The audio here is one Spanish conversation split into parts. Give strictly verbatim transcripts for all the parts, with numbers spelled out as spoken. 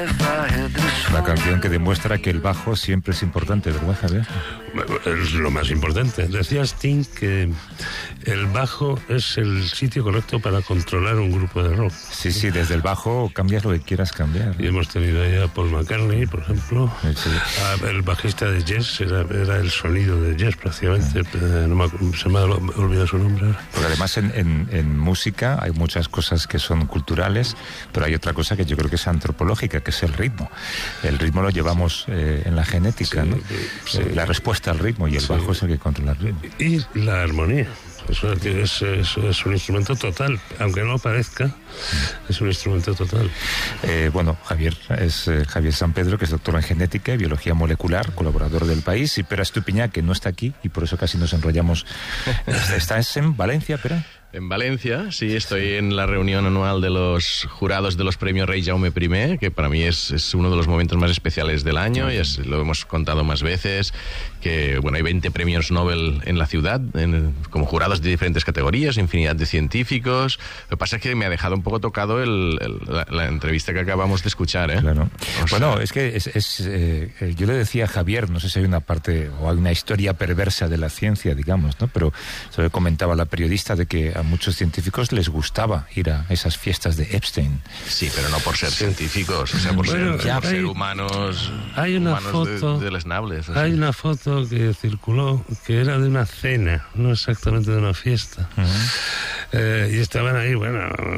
La canción que demuestra que el bajo siempre es importante, ¿verdad, Javier? Es lo más importante. Decía Sting que el bajo es el sitio correcto para controlar un grupo de rock. Sí, sí, desde el bajo cambias lo que quieras cambiar, ¿no? Y hemos tenido ahí a Paul McCartney, por ejemplo. Sí. A, el bajista de Yes, era, era el sonido de Yes prácticamente. Sí. No me, se me ha olvidado su nombre. Porque además en, en, en música hay muchas cosas que son culturales, pero hay otra cosa que yo creo que es antropológica, que es el ritmo. El ritmo lo llevamos eh, en la genética, sí, ¿no? Sí. Eh, la respuesta al ritmo, y el sí. bajo es el que controla el ritmo. Y la armonía. Eso es, es, es un instrumento total, aunque no lo parezca, es un instrumento total. Eh, bueno, Javier es eh, Javier San Pedro, que es doctor en genética y biología molecular, colaborador del País, y Pere Estupiñá, que no está aquí, y por eso casi nos enrollamos. ¿Estás en Valencia, Pere? En Valencia, sí, estoy en la reunión anual de los jurados de los premios Rey Jaume I, que para mí es, es uno de los momentos más especiales del año, y es, lo hemos contado más veces, que bueno, hay veinte premios Nobel en la ciudad, en, como jurados de diferentes categorías, infinidad de científicos. Lo que pasa es que me ha dejado un poco tocado el, el, la, la entrevista que acabamos de escuchar, ¿eh? Claro. O bueno, sea, es que es, es, eh, yo le decía a Javier, no sé si hay una parte o hay una historia perversa de la ciencia, digamos, ¿no? Pero se comentaba la periodista de que a muchos científicos les gustaba ir a esas fiestas de Epstein. Sí, pero no por ser científicos, o sea, por bueno, ser, hay, ser humanos, hay una humanos foto, de, de lesnables. Así. Hay una foto que circuló que era de una cena, no exactamente de una fiesta. Uh-huh. Eh, y estaban ahí, bueno,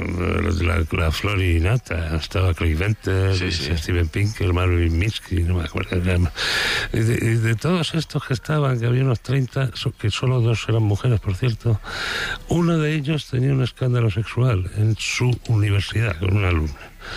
la, la flor y nata, estaba Craig Venter, sí, sí. Steven Pinker, Marvin Minsky, no me acuerdo. Y de, y de todos estos que estaban, que había unos treinta, que solo dos eran mujeres, por cierto, uno de ellos tenía un escándalo sexual en su universidad con una alumna.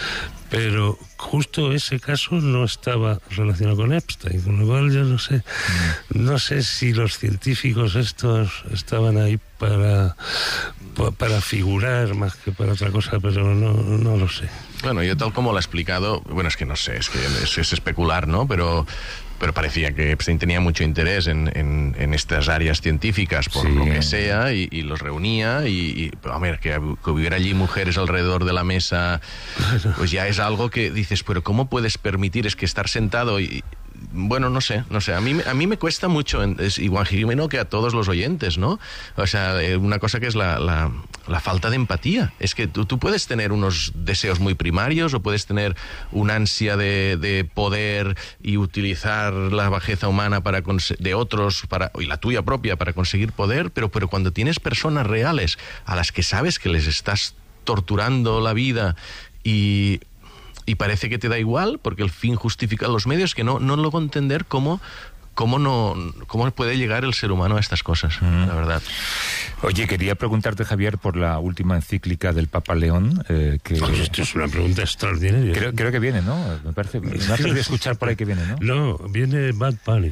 Pero justo ese caso no estaba relacionado con Epstein, con lo cual yo no sé, no sé si los científicos estos estaban ahí para, para figurar más que para otra cosa, pero no, no lo sé. Bueno, yo tal como lo he explicado, bueno, es que no sé, es que es, es especular, ¿no? Pero... pero parecía que Epstein tenía mucho interés en, en, en estas áreas científicas, por sí. lo que sea, y, y los reunía, y, y a ver, que, que hubiera allí mujeres alrededor de la mesa, pues ya es algo que dices, pero ¿cómo puedes permitir? Es que estar sentado y... Bueno, no sé, no sé, a mí, a mí me cuesta mucho, es igual que a todos los oyentes, ¿no? O sea, una cosa que es la, la, la falta de empatía. Es que tú, tú puedes tener unos deseos muy primarios o puedes tener una ansia de, de poder y utilizar la bajeza humana para de otros para, y la tuya propia para conseguir poder, pero, pero cuando tienes personas reales a las que sabes que les estás torturando la vida y... y parece que te da igual porque el fin justifica los medios, que no, no logro entender cómo, cómo, no, cómo puede llegar el ser humano a estas cosas, mm. la verdad. Oye, quería preguntarte, Javier, por la última encíclica del Papa León. Eh, que... Oye, esto es una pregunta extraordinaria. Creo, creo que viene, ¿no? Me parece. Me ha perdido escuchar por ahí que viene, ¿no? No, viene Bad Bunny.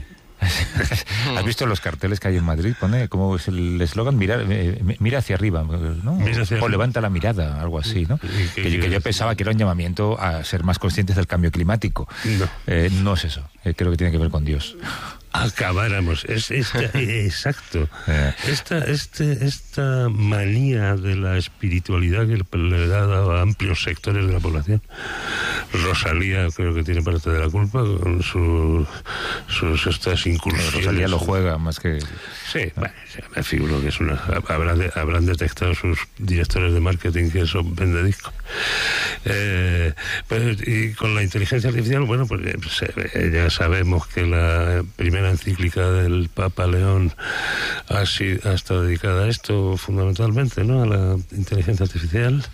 ¿Has visto los carteles que hay en Madrid? Pone como es el eslogan, mira, mira hacia arriba, ¿no? Mira hacia o, o levanta la mirada, algo así, ¿no? Que, que, que yo pensaba que era un llamamiento a ser más conscientes del cambio climático. No, eh, no es eso. Eh, creo que tiene que ver con Dios. Acabáramos, es esta, exacto. Esta, este, esta manía de la espiritualidad que le da a amplios sectores de la población. Rosalía creo que tiene parte de la culpa con sus, sus estas incursiones. Rosalía lo juega más que... Sí, bueno, me figuro que es una... Habrán, de, habrán detectado sus directores de marketing que eso vende discos. Eh, pues, y con la inteligencia artificial, bueno, pues ya sabemos que la primera encíclica del Papa León ha, sido, ha estado dedicada a esto fundamentalmente, ¿no? A la inteligencia artificial.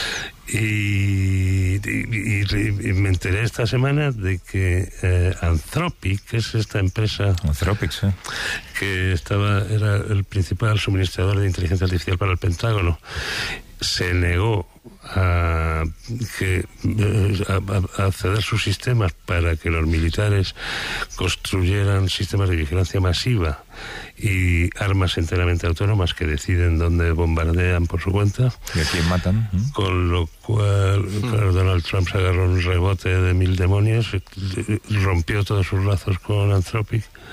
Y, y, y, y me enteré esta semana de que eh, Anthropic, que es esta empresa Anthropic, sí. que estaba era el principal suministrador de inteligencia artificial para el Pentágono, se negó a, que, a, a ceder sus sistemas para que los militares construyeran sistemas de vigilancia masiva y armas enteramente autónomas que deciden dónde bombardean por su cuenta. ¿Y a quién matan? ¿Mm? Con lo cual, claro, Donald Trump se agarró un rebote de mil demonios, rompió todos sus lazos con Anthropic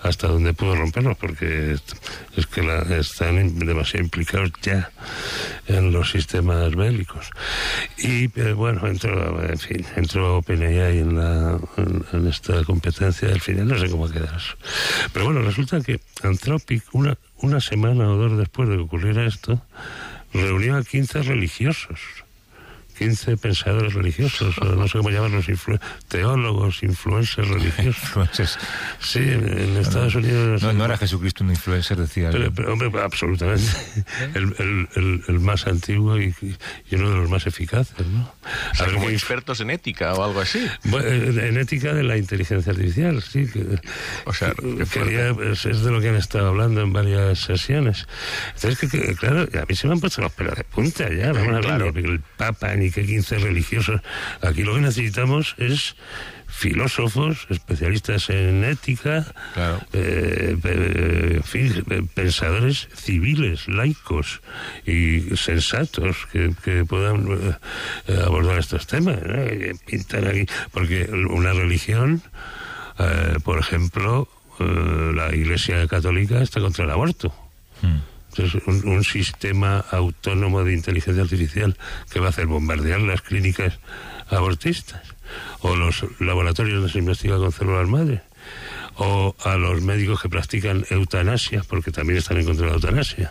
hasta dónde pudo romperlos, porque es que la, están demasiado implicados ya en los sistemas bélicos. Y eh, bueno, entró, en fin, entró OpenAI en, la, en, en esta competencia, al final no sé cómo quedar eso. Pero bueno, resulta que Anthropic, una, una semana o dos después de que ocurriera esto, reunió a quince religiosos, quince pensadores religiosos, o no sé cómo llamarlos, influ teólogos, influencers religiosos. Influencers. Sí, en, en Estados no, Unidos... No, no era Jesucristo un influencer, decía. Pero, pero hombre, absolutamente. El, el, el, el más antiguo y, y uno de los más eficaces, ¿no? O sea, como expertos en ética o algo así. Bueno, en ética de la inteligencia artificial, sí. Que, o sea, que quería, es, es de lo que han estado hablando en varias sesiones. Entonces, que, que, claro, a mí se me han puesto los pelos de punta ya. Vamos a ver, claro. Ni el Papa, ni que quince religiosos. Aquí lo que necesitamos es filósofos, especialistas en ética, claro. eh, eh, en fin, pensadores civiles, laicos y sensatos que, que puedan eh, abordar estos temas, ¿no? Pintar aquí, porque una religión, eh, por ejemplo, eh, la Iglesia Católica está contra el aborto. Hmm. Entonces, un, un sistema autónomo de inteligencia artificial que va a hacer bombardear las clínicas abortistas, o los laboratorios donde se investiga con células madre, o a los médicos que practican eutanasia, porque también están en contra de la eutanasia,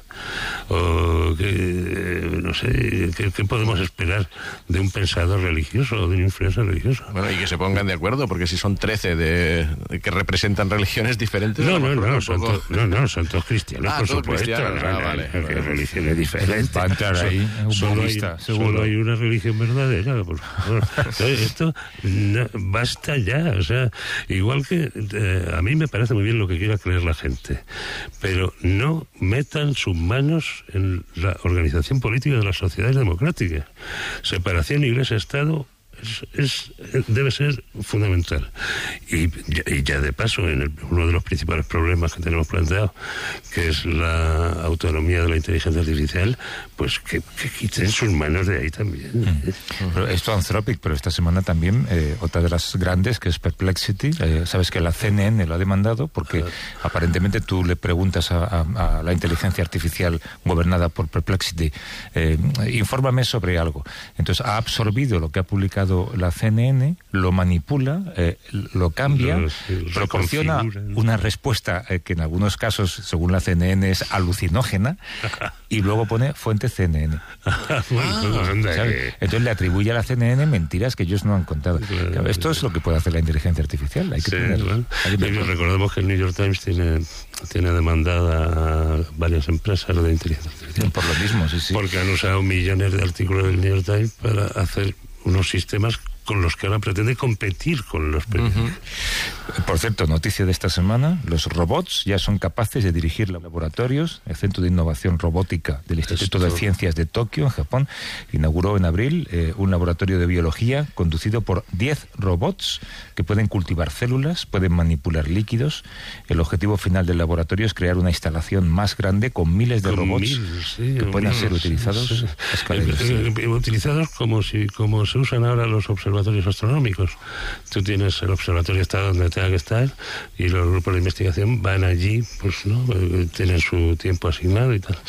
o que, no sé, ¿qué, qué podemos esperar de un pensador religioso o de un influencer religioso? Bueno, y que se pongan de acuerdo, porque si son trece de, de que representan religiones diferentes... No, no, no, son poco... to, no, no, son todos cristianos, ah, por todos supuesto. Cristianos, no, ah, no, vale, no, vale. religiones diferentes. Va a entrar ahí, un solo, budista, hay, solo hay una religión verdadera, por favor. Entonces, esto no, basta ya, o sea, igual que eh, a mí me parece muy bien lo que quiera creer la gente, pero no metan sus manos en la organización política de las sociedades democráticas. Separación Iglesia-Estado es, es, debe ser fundamental. Y, y ya de paso, en el, uno de los principales problemas que tenemos planteado, que es la autonomía de la inteligencia artificial, pues que, que quiten sus manos de ahí también. Mm. Pero esto Anthropic, pero esta semana también eh, otra de las grandes, que es Perplexity. Eh, sabes que la C N N lo ha demandado porque ah. aparentemente tú le preguntas a, a, a la inteligencia artificial gobernada por Perplexity, eh, infórmame sobre algo. Entonces ha absorbido lo que ha publicado la C N N, lo manipula, eh, lo cambia, no, sí, proporciona una respuesta eh, que en algunos casos, según la C N N, es alucinógena, y luego pone fuente C N N. Bueno, ah, entonces le atribuye a la C N N mentiras que ellos no han contado. Claro, claro, esto es lo que puede hacer la inteligencia artificial. Hay que sí, tener, claro. hay que tener. Recordemos que el New York Times tiene, tiene demandada a varias empresas de inteligencia artificial. Por lo mismo, sí, sí. Porque han usado millones de artículos del New York Times para hacer unos sistemas con los que ahora pretende competir con los periódicos. Uh-huh. Por cierto, noticia de esta semana, los robots ya son capaces de dirigir laboratorios. El Centro de Innovación Robótica del Instituto Esto... de Ciencias de Tokio, en Japón, inauguró en abril eh, un laboratorio de biología conducido por diez robots que pueden cultivar células, pueden manipular líquidos. El objetivo final del laboratorio es crear una instalación más grande con miles de con robots mil, sí, que puedan ser utilizados sí, sí. Eh, eh, utilizados como si como se usan ahora los observatorios astronómicos. Tú tienes el observatorio, está donde tenga que estar, y los grupos de investigación van allí, pues no, tienen su tiempo asignado y tal.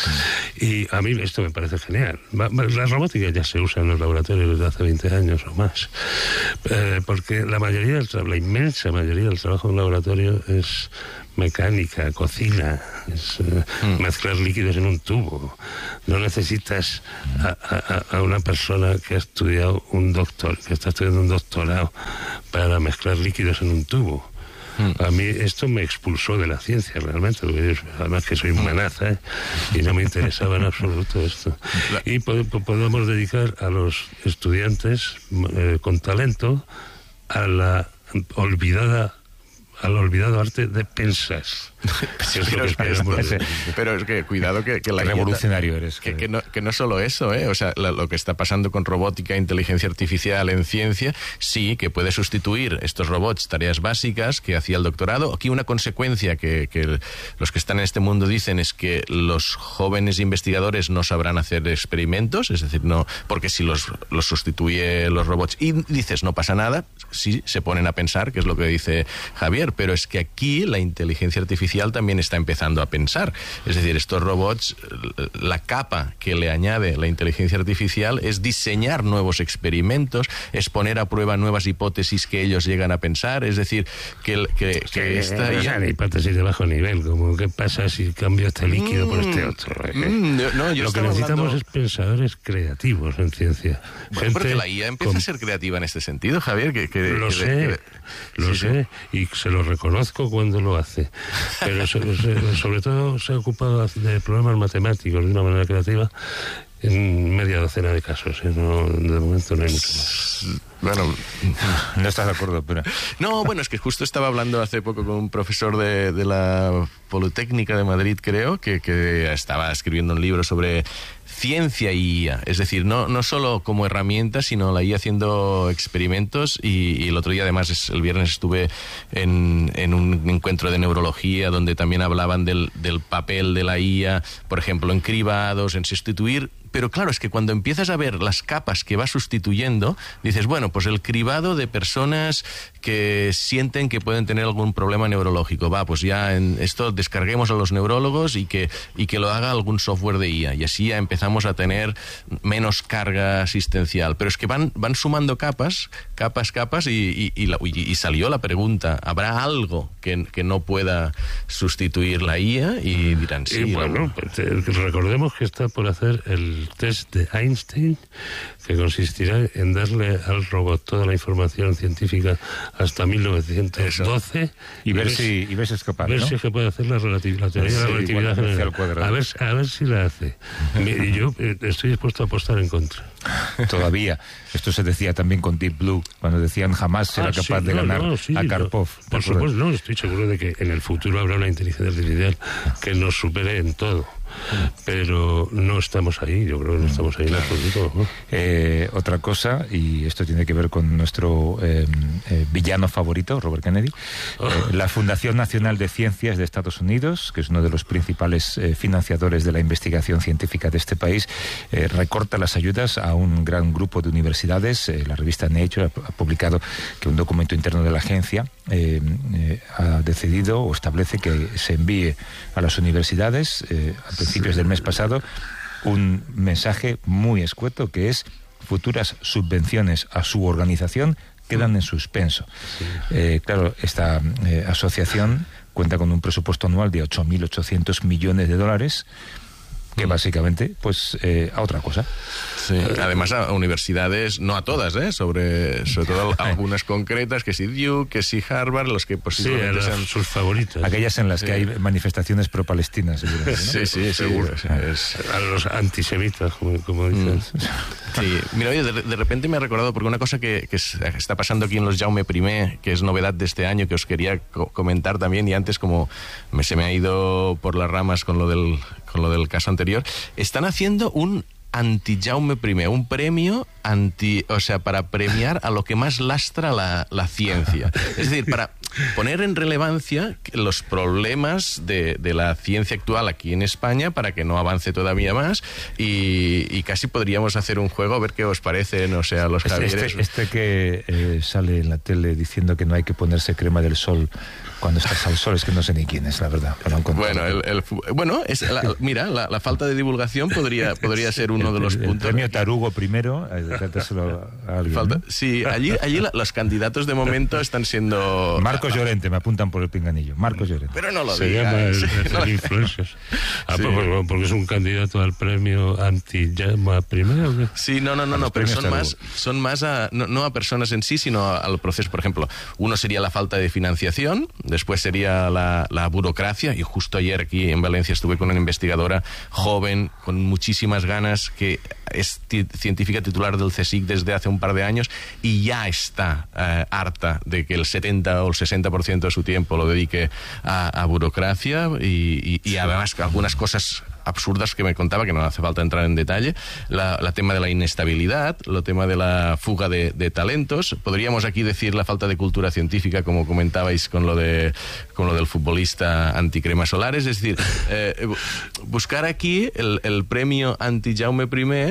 Y a mí esto me parece genial. La robótica ya se usa en los laboratorios desde hace veinte años o más, eh, porque la mayoría del trabajo, la inmensa mayoría del trabajo en un laboratorio es mecánica, cocina, es uh, mm. mezclar líquidos en un tubo. No necesitas a, a, a una persona que ha estudiado un doctor, que está estudiando un doctorado para mezclar líquidos en un tubo. Mm. A mí esto me expulsó de la ciencia realmente, porque yo, además que soy manaza, ¿eh? Y no me interesaba en absoluto esto. Y pod podemos dedicar a los estudiantes eh, con talento a la olvidada al olvidado arte de pensar. pero, es que, es, pero es que cuidado que, que la Qué revolucionario guía, eres. Que, que, no, que no solo eso, ¿eh? O sea, la, lo que está pasando con robótica, inteligencia artificial en ciencia, sí, que puede sustituir estos robots tareas básicas que hacía el doctorado. Aquí una consecuencia que, que los que están en este mundo dicen es que los jóvenes investigadores no sabrán hacer experimentos, es decir, no, porque si los, los sustituye los robots y dices no pasa nada, sí se ponen a pensar, que es lo que dice Javier, pero es que aquí la inteligencia artificial también está empezando a pensar. Es decir, estos robots, la capa que le añade la inteligencia artificial es diseñar nuevos experimentos, es poner a prueba nuevas hipótesis que ellos llegan a pensar. Es decir, que, que, sí, que esta... No sean hipótesis de bajo nivel, como qué pasa si cambio este líquido mm, por este otro. ¿eh? Mm, no, yo Lo que necesitamos hablando... es pensadores creativos en ciencia. Bueno, Gente porque la I A empieza con... a ser creativa en este sentido, Javier. Que, que, lo que, sé, que... lo sí, sé, sí. Y se lo reconozco cuando lo hace. Pero so, so, sobre todo se ha ocupado de problemas matemáticos de una manera creativa en media docena de casos, ¿eh? No, de momento no hay mucho más. Bueno, no estás de acuerdo, pero... No, bueno, es que justo estaba hablando hace poco con un profesor de, de la Politécnica de Madrid, creo, que, que estaba escribiendo un libro sobre ciencia y I A, es decir, no, no solo como herramienta, sino la I A haciendo experimentos, y, y el otro día además, es, el viernes estuve en, en un encuentro de neurología donde también hablaban del, del papel de la I A, por ejemplo, en cribados, en sustituir. Pero claro, es que cuando empiezas a ver las capas que va sustituyendo, dices, bueno, pues el cribado de personas que sienten que pueden tener algún problema neurológico, va, pues ya en esto descarguemos a los neurólogos y que, y que lo haga algún software de I A, y así ya empezamos a tener menos carga asistencial. Pero es que van, van sumando capas, capas, capas, y, y, y, la, y, y salió la pregunta, ¿habrá algo que, que no pueda sustituir la I A? Y dirán, sí. Y bueno, pues, recordemos que está por hacer el test de Einstein, que consistirá en darle al robot toda la información científica hasta mil novecientos doce y, y ver si y ver si es capaz, ver ¿no? si es capaz de hacer la, relativ la teoría sí, de la relatividad general. A ver, a ver si la hace. Y yo eh, estoy dispuesto a apostar en contra. Todavía. Esto se decía también con Deep Blue, cuando decían jamás será ah, capaz sí, de no, ganar no, sí, a Karpov. No, por supuesto, no, estoy seguro de que en el futuro habrá una inteligencia artificial que nos supere en todo. Pero no estamos ahí, yo creo que no estamos ahí en absoluto, ¿no? Eh, otra cosa, y esto tiene que ver con nuestro eh, eh, villano favorito, Robert Kennedy, oh. eh, la Fundación Nacional de Ciencias de Estados Unidos, que es uno de los principales eh, financiadores de la investigación científica de este país, eh, recorta las ayudas a un gran grupo de universidades. Eh, la revista Nature ha, ha publicado que un documento interno de la agencia eh, eh, ha decidido o establece que se envíe a las universidades eh, a principios del mes pasado un mensaje muy escueto, que es: futuras subvenciones a su organización quedan en suspenso. Sí. Eh, claro, esta eh, asociación cuenta con un presupuesto anual de ocho mil ochocientos millones de dólares, que básicamente, pues, eh, a otra cosa. Sí. Además, a universidades, no a todas, ¿eh? Sobre, sobre todo algunas concretas, que si Duke, que si Harvard, los que posiblemente sí, sean sus favoritos. Aquellas en las sí. que hay manifestaciones pro-palestinas, seguro, ¿no? Sí, sí, seguro. Sí, es... A los antisemitas, como, como dices. Mm. Sí, mira, oye, de, de repente me ha recordado, porque una cosa que, que está pasando aquí en los Jaume I, que es novedad de este año, que os quería co comentar también, y antes como me, se me ha ido por las ramas con lo del... con lo del caso anterior, están haciendo un anti-Jaume I, un premio anti, o sea, para premiar a lo que más lastra la, la ciencia. Es decir, para poner en relevancia los problemas de, de la ciencia actual aquí en España, para que no avance todavía más, y, y casi podríamos hacer un juego, a ver qué os parece, no sé, a los este, Javieres. Este, este que eh, sale en la tele diciendo que no hay que ponerse crema del sol cuando estás al sol, es que no sé ni quién es, la verdad. Bueno, el, el, bueno es la, mira, la, la falta de divulgación podría, podría ser uno de los el, puntos. El premio Tarugo primero, eh, a alguien, falta, ¿no? Sí, allí, allí la, los candidatos de momento están siendo... Marcos Llorente, me apuntan por el pinganillo. Marcos Llorente. Pero no lo Se digas. llama el, el, el influencers. Ah, sí. porque, porque es un candidato al premio anti-Jaume I. Sí, no, no, no, no, pero son más, son más a, no, no a personas en sí, sino al proceso. Por ejemplo, uno sería la falta de financiación, después sería la, la burocracia, y justo ayer aquí en Valencia estuve con una investigadora joven, con muchísimas ganas, que es científica titular del CSIC desde hace un par de años, y ya está eh, harta de que el setenta o el sesenta por ciento de su tiempo lo dedique a, a burocracia, y, y, y además algunas cosas absurdas que me contaba, que no hace falta entrar en detalle, la, la tema de la inestabilidad, el tema de la fuga de, de talentos. Podríamos aquí decir la falta de cultura científica, como comentabais con lo de con lo del futbolista anticremas solares. Es decir, eh, buscar aquí el, el premio anti-Jaume I